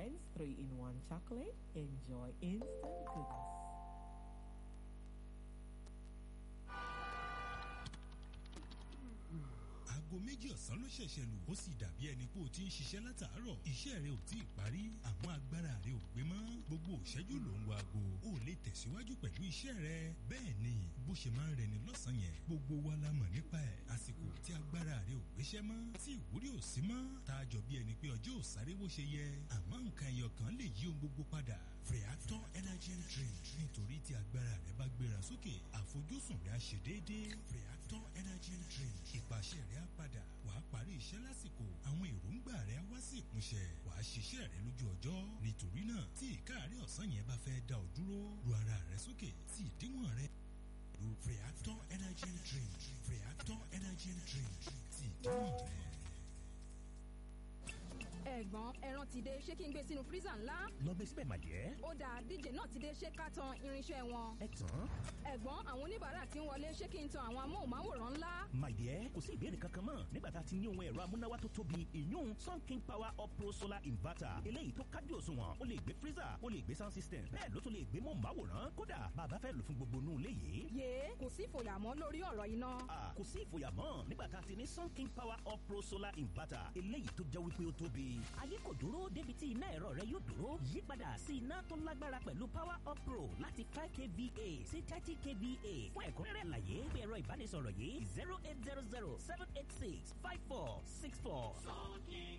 Blends 3-in-1 chocolate. Enjoy instant goodness. aago méjì ọ̀sán ló ṣẹ̀ṣẹ̀ lù ó sì dàbí ẹni pé o ti ń ṣiṣẹ́ látàárọ̀ iṣẹ́ rẹ ò tí ì parí àmọ́ agbára rẹ ò gbé mọ́ gbogbo ìṣẹ́jú ló ń wo aago ó lè tẹ̀síwájú pẹ̀lú iṣẹ́ rẹ bẹ́ẹ̀ ni bó ṣe máa ń rẹni lọ́sàn-án yẹn gbogbo wa la mọ̀ nípa ẹ̀ àsìkò tí agbára rẹ ò gbéṣẹ́ mọ́ tí ìwúrí ò sí mọ́ tá a jọ bí ẹni pé ọjọ́ ò sáré bó ṣe yẹ àmọ́ nǹkan ẹyọ kan lè yí ohun gbogbo padà Freator energy drink nítorí tí agbára rẹ bá gbéra sókè àfojúsùn rẹ á ṣe déédéé Freator energy drink ìpàṣẹ rẹ á padà wàá parí iṣẹ́ lásìkò àwọn èròǹgbà rẹ á wá sí ìmúṣẹ wàá ṣiṣẹ́ rẹ lójú ọjọ́ nítorí náà tí ìkáàárẹ̀ ọ̀sán yẹn bá fẹ́ dá ọ dúró ru ara rẹ sókè tí ìdíwọ̀n rẹ Freator energy drink Freator energy drink tí ìdíwọ̀n rẹ. Ẹ̀gbọ́n ẹran ti dé ṣé kí n gbé sínú freezer ńlá? Lọ gbé síbẹ̀ màjẹ́. Ó dáa díje náà ti dé ṣé ká tan irinṣẹ́ wọn? Ẹ tán. Ẹ̀gbọ́n àwọn oníbàárà tí ń wọlé ṣé kí n tan àwọn amóhùnmáwòrán ńlá? Màjẹ́ kò sí ìbéèrè kankan mọ́ nígbà tá a ti ní ohun ẹ̀rọ amúnáwá tó tóbi ìyún Sun King Power Up Pro Solar Inverter eléyìí tó kájú òṣùwọ̀n ó lè gbé freezer ó lè gbé sound system bẹ́ẹ̀ ló tún lè gbé mọ̀nmáwòrán kódà bàbá fẹ́ lò fún gbogbo inú ilé yìí. Yé kò sí ìfòyà mọ́ lórí ọ̀rọ̀ iná. Kò sí ìfòyà mọ́ nígbà tá a ti ní Sun King Power Up Pro Solar Inverter eléyìí tó jẹ́ wípé ó tóbi. Ayé kò dúró débi tí iná ẹ̀rọ rẹ yóò dúró yípadà sí iná tó lágbára pẹ̀lú Power Up Pro láti 5 kVA sí 30 kVA fún ẹ̀kúnrẹ́rẹ́ àlàyé pé ẹ̀rọ ìbánisọ̀rọ̀ yìí 0800 786 5464.